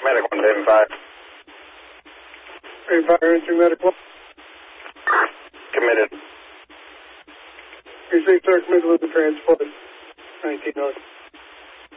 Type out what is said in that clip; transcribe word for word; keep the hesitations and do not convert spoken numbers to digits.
medical on Dayton five. Dayton five, entering medical. Committed. Received, sir, committed with the transport. nineteen oh.